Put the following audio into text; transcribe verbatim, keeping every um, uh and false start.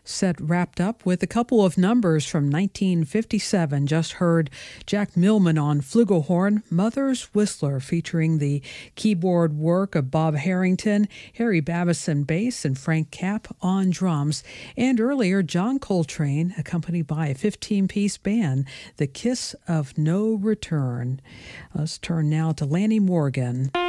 Set wrapped up with a couple of numbers from nineteen fifty-seven. Just heard Jack Millman on flugelhorn, Mother's Whistler, featuring the keyboard work of Bob Harrington, Harry Babison bass, and Frank Capp on drums. And earlier, John Coltrane, accompanied by a fifteen-piece band, The Kiss of No Return. Let's turn now to Lanny Morgan.